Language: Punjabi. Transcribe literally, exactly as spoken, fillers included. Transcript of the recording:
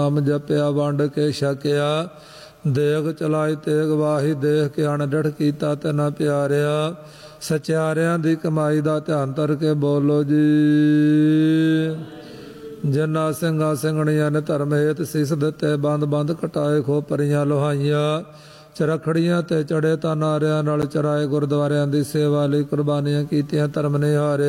ਨਾਮ ਜਪਿਆ ਵੰਡ ਕੇ ਛਕਿਆ। ਦੇਗ ਚਲਾਈ ਤੇਗ ਵਾਹੀ ਦੇਖ ਕੇ ਅਣਡਿਠ ਕੀਤਾ ਤੇ ਨਾ ਪਿਆਰਿਆ। ਸਚਿਆਰਿਆਂ ਦੀ ਕਮਾਈ ਦਾ ਧਿਆਨ ਧਰ ਕੇ ਬੋਲੋ ਜੀ। ਜਿਨ੍ਹਾਂ ਸਿੰਘਾਂ ਸਿੰਘਣੀਆਂ ਨੇ ਧਰਮ ਹੇਤ ਸੀਸ ਦਿੱਤੇ, ਬੰਦ ਬੰਦ ਕਟਾਏ ਖੋਪਰੀਆਂ ਲੋਹਾਈਆਂ, ਚਰਖੜੀਆਂ ਤੇ ਚੜੇ ਤਾਂ ਨਾਰਿਆਂ ਨਾਲ ਚਰਾਏ, ਗੁਰਦੁਆਰਿਆਂ ਦੀ ਸੇਵਾ ਲਈ ਕੁਰਬਾਨੀਆਂ ਕੀਤੀਆਂ, ਧਰਮ ਨਿਹਾਰੇ।